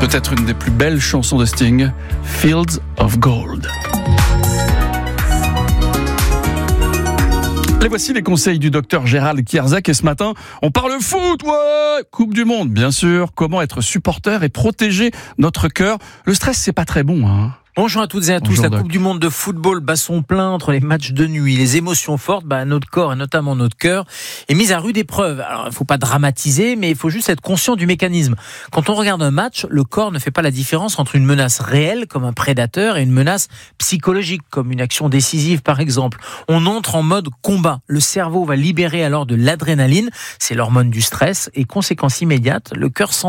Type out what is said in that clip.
peut-être une des plus belles chansons de Sting, Fields of Gold. Et voici les conseils du docteur Gérald Kierzek. Et ce matin, on parle foot, ouais, Coupe du Monde, bien sûr. Comment être supporter et protéger notre cœur. Le stress, c'est pas très bon, hein. Bonjour à toutes et à tous. La Coupe du Monde de football bat son plein entre les matchs de nuit, les émotions fortes, notre corps et notamment notre cœur est mis à rude épreuve. Alors, il ne faut pas dramatiser, mais il faut juste être conscient du mécanisme. Quand on regarde un match, le corps ne fait pas la différence entre une menace réelle, comme un prédateur, et une menace psychologique, comme une action décisive, par exemple. On entre en mode combat. Le cerveau va libérer alors de l'adrénaline, c'est l'hormone du stress, et conséquence immédiate, le cœur